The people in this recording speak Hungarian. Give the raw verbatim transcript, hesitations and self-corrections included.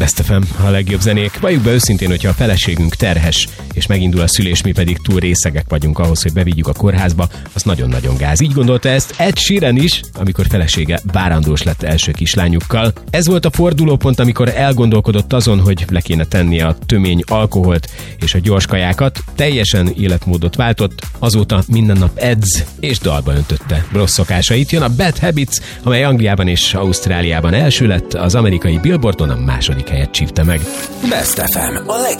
Best ef em, a legjobb zenék. Valljuk be őszintén, hogyha a feleségünk terhes, és megindul a szülés, mi pedig túl részegek vagyunk ahhoz, hogy bevigyük a kórházba, az nagyon-nagyon gáz. Így gondolta ezt Ed Sheeran is, amikor felesége várandós lett első kislányukkal. Ez volt a fordulópont, amikor elgondolkodott azon, hogy le kéne tennie a tömény alkoholt és a gyors kajákat. Teljesen életmódot váltott, azóta minden nap edz és dalba öntötte rossz szokásait. Jön a Bad Habits, amely Angliában és Ausztráliában első lett, az amerikai Billboardon a második helyet csípte meg. Best ef em, a legjobb